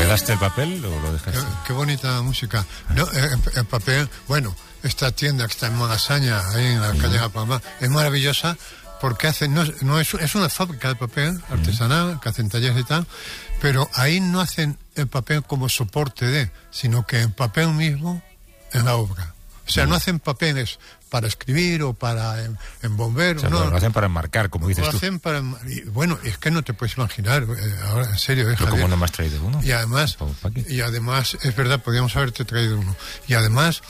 ¿Heredaste el papel o lo dejaste? Qué bonita música. No, el papel, bueno, esta tienda que está en Magasaña, ahí en la calle de Palma, es maravillosa porque hacen, es una fábrica de papel artesanal, que hacen talleres y tal, pero ahí no hacen el papel como soporte de, sino que el papel mismo es la obra. O sea, no hacen papeles para escribir o para embomber. O sea, no, lo hacen para enmarcar, como dices tú. Lo hacen para... Bueno, es que no te puedes imaginar, ahora, en serio, ¿Pero cómo no me has traído uno? Y además, es verdad, podríamos haberte traído uno. Y además...